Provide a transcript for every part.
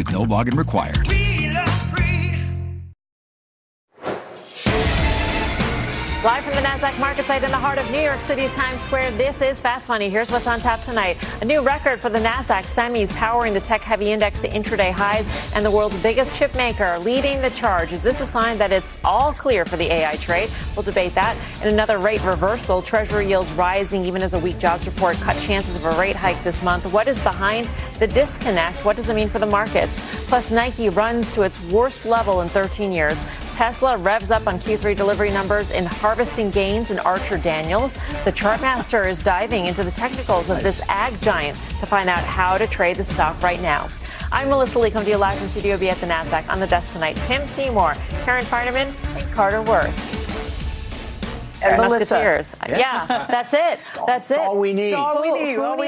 with no login required. Live from the NASDAQ market site in the heart of New York City's Times Square, this is Fast Money. Here's what's on tap tonight. A new record for the NASDAQ semis powering the tech-heavy index to intraday highs, and the world's biggest chip maker leading the charge. Is this a sign that it's all clear for the AI trade? We'll debate that. In another rate reversal, Treasury yields rising even as a weak jobs report cut chances of a rate hike this month. What is behind the disconnect? What does it mean for the markets? Plus, Nike runs to its worst level in 13 years. Tesla revs up on Q3 delivery numbers in harvesting gains in Archer Daniels. The Chartmaster is diving into the technicals of this ag giant to find out how to trade the stock right now. I'm Melissa Lee, coming to you live from Studio B at the NASDAQ. On the desk tonight, Tim Seymour, Karen Feinerman, and Carter Worth. And Musketeers. Yeah, that's it. That's it. All we need. All we need. We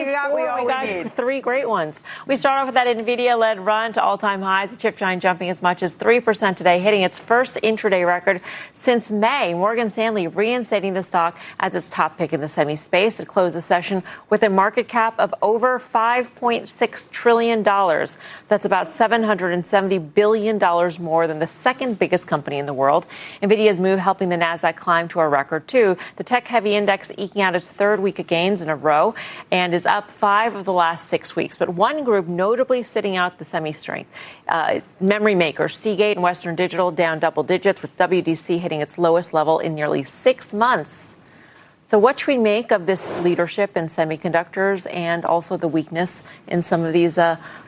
got three great ones. We start off with that NVIDIA-led run to all-time highs. The chip giant jumping as much as 3% today, hitting its first intraday record since May. Morgan Stanley reinstating the stock as its top pick in the semi space. It closed the session with a market cap of over $5.6 trillion. That's about $770 billion more than the second biggest company in the world. NVIDIA's move helping the NASDAQ climb to a record. Too. The tech-heavy index eking out its third week of gains in a row and is up 5 of the last 6 weeks. But one group notably sitting out the semi-strength. Memory makers Seagate and Western Digital down double digits, with WDC hitting its lowest level in nearly 6 months. So what should we make of this leadership in semiconductors and also the weakness in some of these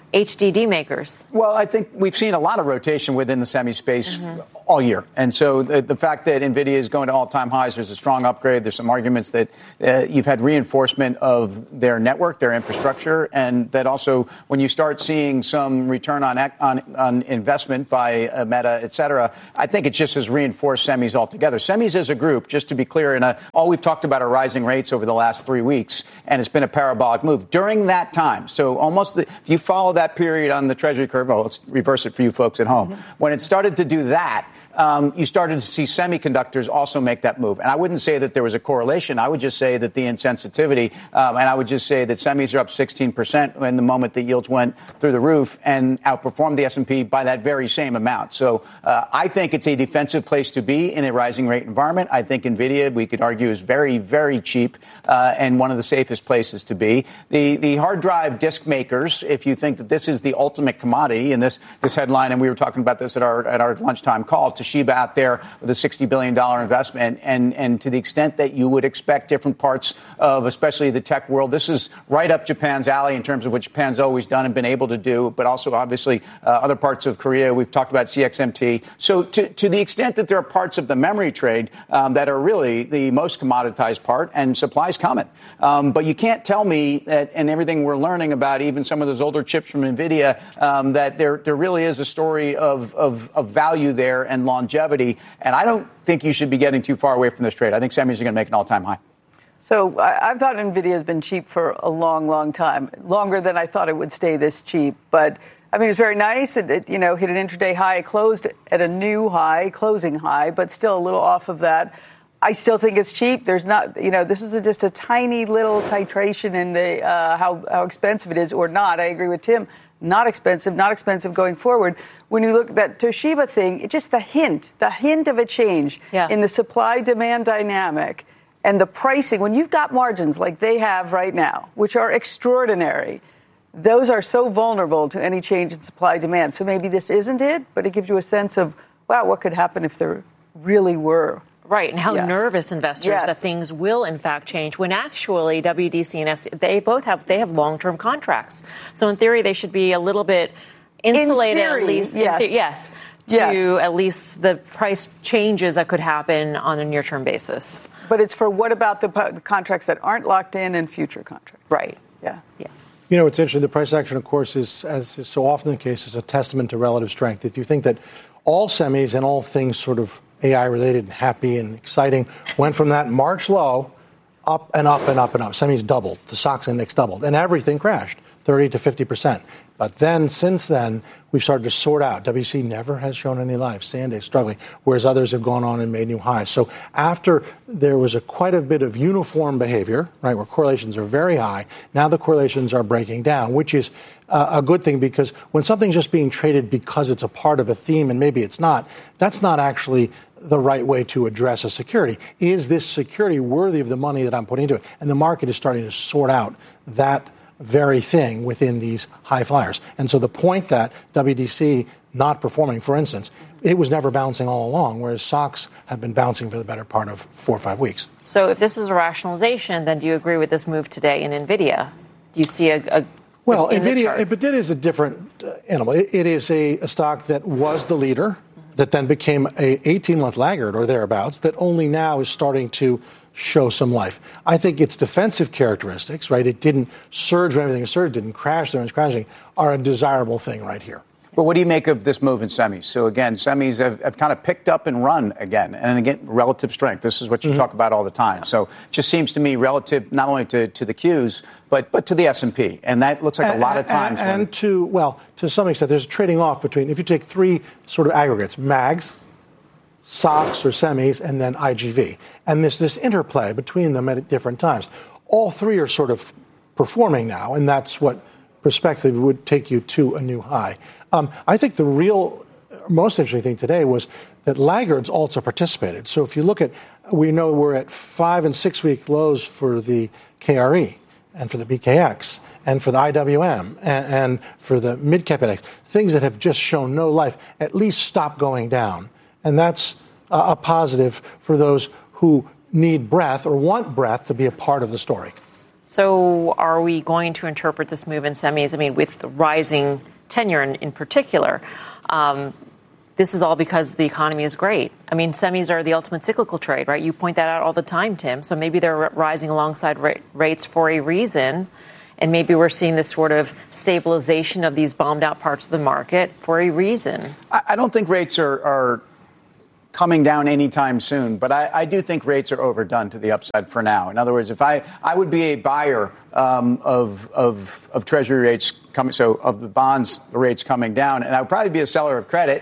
HDD makers? Well, I think we've seen a lot of rotation within the semi space all year. And so the fact that NVIDIA is going to all-time highs, there's a strong upgrade. There's some arguments that you've had reinforcement of their network, their infrastructure, and that also when you start seeing some return on investment by Meta, et cetera, I think it just has reinforced semis altogether. Semis as a group, just to be clear, all we've talked about are rising rates over the last 3 weeks, and it's been a parabolic move. During that time, so if you follow that period on the Treasury curve, let's reverse it for you folks at home. When it started to do that, you started to see semiconductors also make that move. And I wouldn't say that there was a correlation. I would just say that the insensitivity, and I would just say that semis are up 16% in the moment that yields went through the roof and outperformed the S&P by that very same amount. So I think it's a defensive place to be in a rising rate environment. I think NVIDIA, we could argue, is very, very cheap and one of the safest places to be. The hard drive disk makers, if you think that this is the ultimate commodity, and this headline, and we were talking about this at our lunchtime call, Toshiba out there with a $60 billion investment, and to the extent that you would expect different parts of especially the tech world, this is right up Japan's alley in terms of what Japan's always done and been able to do, but also obviously other parts of Korea. We've talked about CXMT. So to the extent that there are parts of the memory trade that are really the most commoditized part, and supply's coming. But you can't tell me that, and everything we're learning about even some of those older chips from NVIDIA, that there really is a story of value there and longevity. And I don't think you should be getting too far away from this trade. I think semis are going to make an all-time high. So I've thought NVIDIA has been cheap for a long, long time, longer than I thought it would stay this cheap. But I mean, it's very nice. It hit an intraday high. It closed at a new high, closing high, but still a little off of that. I still think it's cheap. There's not, this is just a tiny little titration in the how expensive it is or not. I agree with Tim. Not expensive going forward. When you look at that Toshiba thing, it's just the hint of a change in the supply-demand dynamic and the pricing. When you've got margins like they have right now, which are extraordinary, those are so vulnerable to any change in supply-demand. So maybe this isn't it, but it gives you a sense of, wow, what could happen if there really were. Right, and how nervous investors that things will in fact change when actually WDC and FC, they have long-term contracts. So in theory, they should be a little bit insulated at least. At least the price changes that could happen on a near-term basis. But it's for what about the contracts that aren't locked in and future contracts? Right. Yeah. It's interesting. The price action, of course, is, as is so often the case, is a testament to relative strength. If you think that all semis and all things sort of AI-related and happy and exciting went from that March low up and up and up and up. Semis doubled. The SOX index doubled. And everything crashed. 30 to 50%. But then, since then, we've started to sort out. WC never has shown any life. Sanday struggling, whereas others have gone on and made new highs. So after there was quite a bit of uniform behavior, right, where correlations are very high, now the correlations are breaking down, which is a good thing, because when something's just being traded because it's a part of a theme and maybe it's not, that's not actually the right way to address a security. Is this security worthy of the money that I'm putting into it? And the market is starting to sort out that very thing within these high flyers. And so the point that WDC not performing, for instance, it was never bouncing all along, whereas stocks have been bouncing for the better part of 4 or 5 weeks. So if this is a rationalization, then do you agree with this move today in NVIDIA? Do you see well, NVIDIA is a different animal. It is a stock that was the leader, that then became a 18-month laggard or thereabouts, that only now is starting to show some life. I think its defensive characteristics, right, it didn't surge when everything surged, didn't crash when it's crashing, are a desirable thing right here. But what do you make of this move in semis? So, again, semis have kind of picked up and run again. And, again, relative strength. This is what you talk about all the time. So it just seems to me relative not only to the Qs, but to the S&P. And that looks like a lot of times. And to some extent, there's a trading off between, if you take three sort of aggregates, MAGs, SOX or semis, and then IGV. And there's this interplay between them at different times. All three are sort of performing now, and that's what prospectively would take you to a new high. I think the most interesting thing today was that laggards also participated. So if you look at, we know we're at 5 and 6 week lows for the KRE and for the BKX and for the IWM and for the mid-cap index, things that have just shown no life, at least stop going down. And that's a positive for those who need breadth or want breadth to be a part of the story. So are we going to interpret this move in semis, I mean, with the rising tenure in particular, this is all because the economy is great. I mean, semis are the ultimate cyclical trade, right? You point that out all the time, Tim. So maybe they're rising alongside rates for a reason. And maybe we're seeing this sort of stabilization of these bombed out parts of the market for a reason. I don't think rates are coming down anytime soon, but I do think rates are overdone to the upside for now. In other words, if I would be a buyer of Treasury rates coming, so of the bonds, the rates coming down, and I would probably be a seller of credit.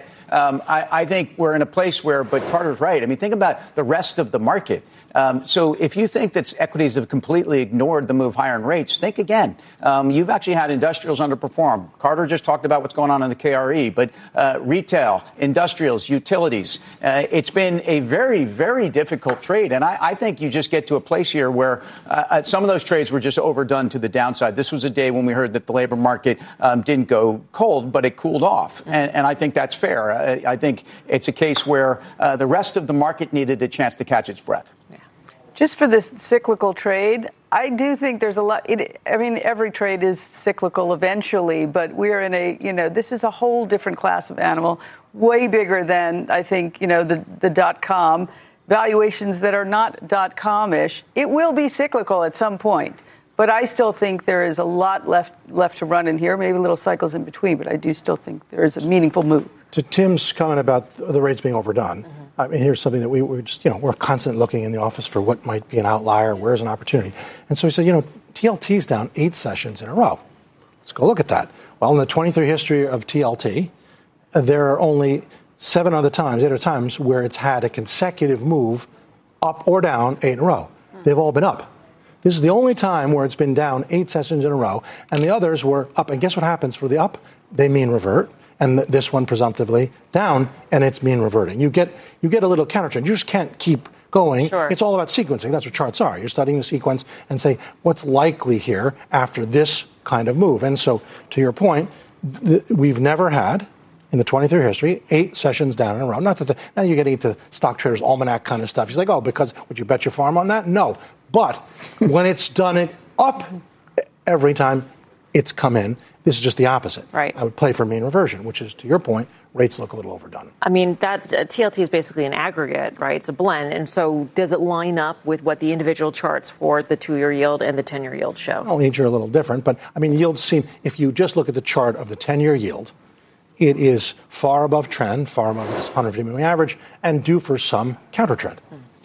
I think we're in a place where, but Carter's right. I mean, think about the rest of the market. So if you think that equities have completely ignored the move higher in rates, think again. You've actually had industrials underperform. Carter just talked about what's going on in the KRE, but retail, industrials, utilities, it's been a very, very difficult trade. And I think you just get to a place here where some of those trades were just overdone to the downside. This was a day when we heard that the labor market didn't go cold, but it cooled off. And I think that's fair. I think it's a case where the rest of the market needed a chance to catch its breath. Just for this cyclical trade, I do think there's a lot. Every trade is cyclical eventually, but we're in this is a whole different class of animal, way bigger than, I think, the .com. Valuations that are not .com-ish. It will be cyclical at some point, but I still think there is a lot left to run in here, maybe little cycles in between, but I do still think there is a meaningful move. To Tim's comment about the rates being overdone, I mean, here's something that we're constantly looking in the office for what might be an outlier, where's an opportunity. And so we said, TLT's down 8 sessions in a row. Let's go look at that. Well, in the 23 history of TLT, there are only 8 other times where it's had a consecutive move up or down 8 in a row. They've all been up. This is the only time where it's been down 8 sessions in a row, and the others were up. And guess what happens for the up? They mean revert. And this one presumptively down, and it's mean reverting. You get a little counter trend. You just can't keep going. Sure. It's all about sequencing. That's what charts are. You're studying the sequence and say, what's likely here after this kind of move? And so, to your point, we've never had, in the 23 history, 8 sessions down in a row. Not that now you're getting into stock traders almanac kind of stuff. He's like, because would you bet your farm on that? No. But when it's done it up every time it's come in, this is just the opposite. Right. I would play for mean reversion, which is, to your point, rates look a little overdone. I mean, that TLT is basically an aggregate, right? It's a blend. And so does it line up with what the individual charts for the 2-year yield and the 10-year yield show? Well, each are a little different. But, I mean, yields seem, if you just look at the chart of the 10-year yield, it is far above trend, far above its 150 moving average, and due for some counter trend.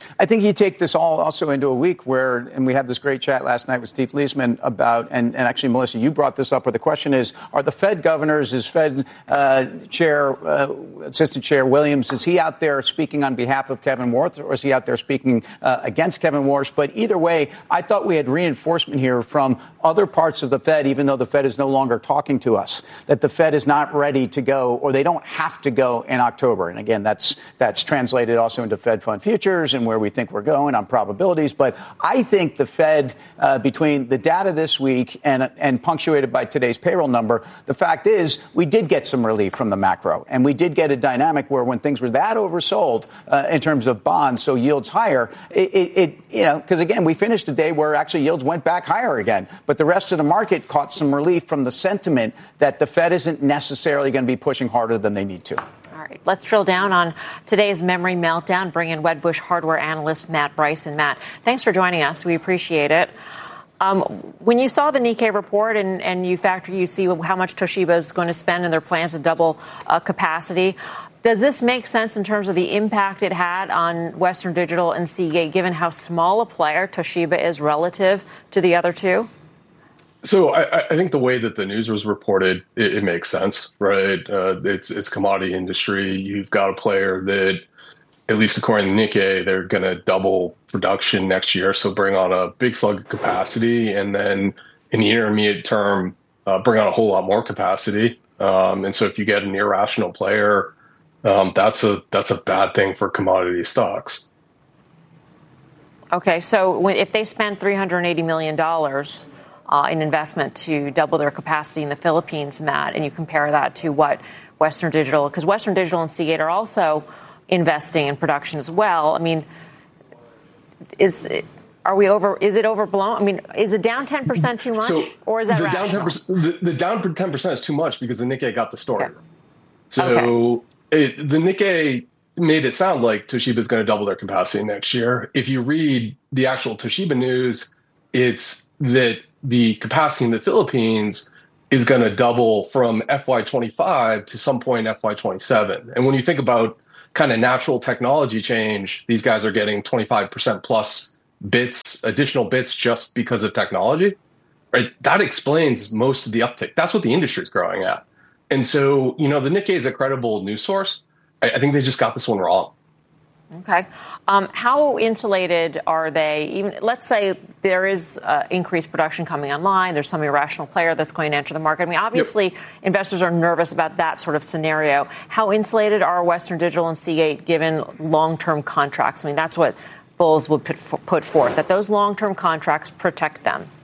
I think you take this all also into a week where, and we had this great chat last night with Steve Leisman about, and actually, Melissa, you brought this up, where the question is, are the Fed governors, is Fed Assistant Chair Williams, is he out there speaking on behalf of Kevin Warsh, or is he out there speaking against Kevin Warsh? But either way, I thought we had reinforcement here from other parts of the Fed, even though the Fed is no longer talking to us, that the Fed is not ready to go, or they don't have to go in October. And again, that's translated also into Fed fund futures and where we think we're going on probabilities. But I think the Fed, between the data this week and punctuated by today's payroll number, the fact is we did get some relief from the macro. And we did get a dynamic where when things were that oversold in terms of bonds, so yields higher, because again, we finished a day where actually yields went back higher again. But the rest of the market caught some relief from the sentiment that the Fed isn't necessarily going to be pushing harder than they need to. All right, let's drill down on today's memory meltdown. Bring in Wedbush hardware analyst Matt Bryson. Matt, thanks for joining us. We appreciate it. When you saw the Nikkei report and you see how much Toshiba is going to spend in their plans to double capacity, does this make sense in terms of the impact it had on Western Digital and Seagate, given how small a player Toshiba is relative to the other two? So I think the way that the news was reported, it makes sense, right? It's commodity industry. You've got a player that, at least according to Nikkei, they're going to double production next year. So bring on a big slug of capacity, and then in the intermediate term, bring on a whole lot more capacity. And so if you get an irrational player, that's a bad thing for commodity stocks. Okay, so if they spend $380 million in investment to double their capacity in the Philippines, Matt, and you compare that to what Western Digital, because Western Digital and Seagate are also investing in production as well. I mean, is it overblown? I mean, is it down 10% too much, or is that rational? The down 10% is too much because the Nikkei got the story. Okay. So the Nikkei made it sound like Toshiba is going to double their capacity next year. If you read the actual Toshiba news, it's that the capacity in the Philippines is going to double from FY25 to some point in FY27. And when you think about kind of natural technology change, these guys are getting 25% plus additional bits just because of technology, right? That explains most of the uptick. That's what the industry is growing at. And so, the Nikkei is a credible news source. I think they just got this one wrong. Okay. How insulated are they? Even let's say there is increased production coming online. There's some irrational player that's going to enter the market. I mean, obviously, investors are nervous about that sort of scenario. How insulated are Western Digital and Seagate given long-term contracts? I mean, that's what bulls would put forth, that those long-term contracts protect them.